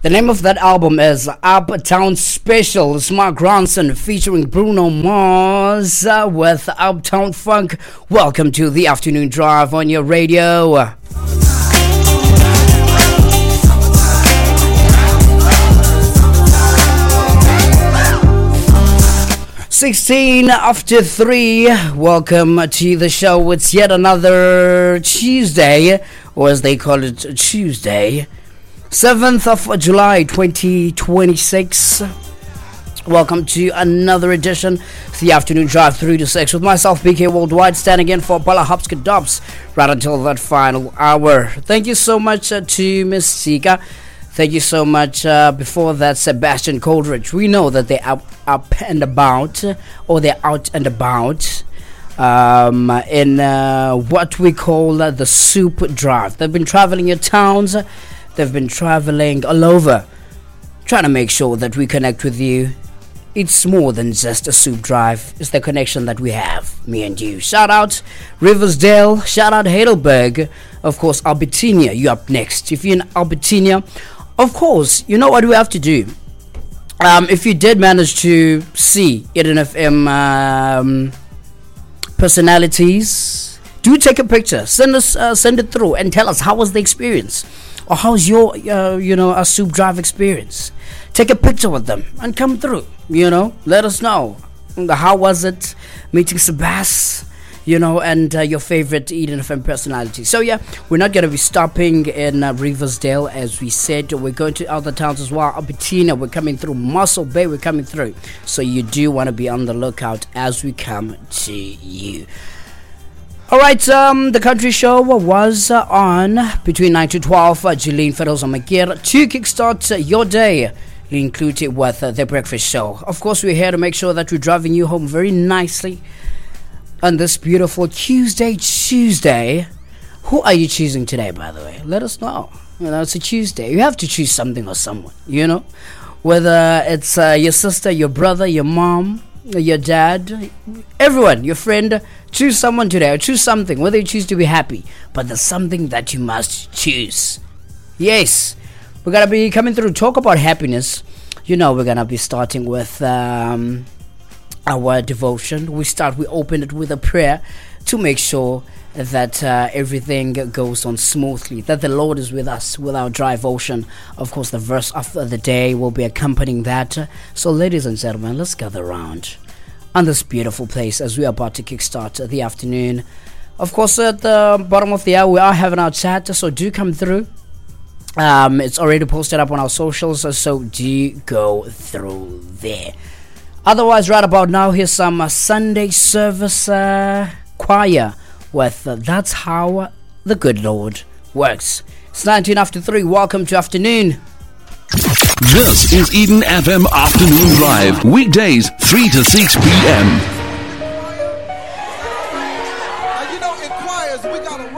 The name of that album is Uptown Special. It's Mark Ronson featuring Bruno Mars with Uptown Funk. Welcome to the afternoon drive on your radio. 16 after 3. Welcome to the show. It's yet another Tuesday, or as they call it, Tuesday, 7th of July 2026. Welcome to another edition of the afternoon drive 3 to 6 with myself, BK Worldwide, standing in for Bala Hopska Dobbs right until that final hour. Thank you so much to Miss Sika. Thank you so much. Before that, Sebastian Coleridge. We know that they're up and about, or they're out and about in what we call the soup drive. They've been traveling your towns. They've been traveling all over, trying to make sure that we connect with you. It's more than just a soup drive. It's the connection that we have, me and you. Shout out Riversdale. Shout out Heidelberg. Of course, Albertina, you up next. If you're in Albertina, of course, you know what we have to do. If you did manage to see Eden FM personalities, do take a picture. Send it through and tell us how was the experience, or how's your a soup drive experience. Take a picture with them and come through. Let us know how was it meeting Sebas. And your favorite Eden FM personality. So yeah, we're not going to be stopping in Riversdale, as we said. We're going to other towns as well. Albertina, we're coming through. Mossel Bay, we're coming through. So you do want to be on the lookout as we come to you. Alright, the country show was on between 9 to 12. Jeline Feroza-Makira to kickstart your day. Included with the breakfast show. Of course, we're here to make sure that we're driving you home very nicely on this beautiful Tuesday. Who are you choosing today, by the way? Let us know. It's a Tuesday. You have to choose something or someone, Whether it's your sister, your brother, your mom, your dad, everyone, your friend. Choose someone today, or choose something, whether you choose to be happy. But there's something that you must choose. Yes, we're going to be coming through, talk about happiness. We're going to be starting with our devotion. We open it with a prayer to make sure that everything goes on smoothly, that the Lord is with us with our devotion. Of course, the verse of the day will be accompanying that. So ladies and gentlemen, let's gather around on this beautiful place as we are about to kickstart the afternoon. Of course, at the bottom of the hour, we are having our chat, so do come through. It's already posted up on our socials, so do go through there. Otherwise, right about now, here's some Sunday service choir with That's How the Good Lord Works. It's 19 after 3. Welcome to afternoon. This is Eden FM Afternoon Drive. Weekdays, 3 to 6 p.m.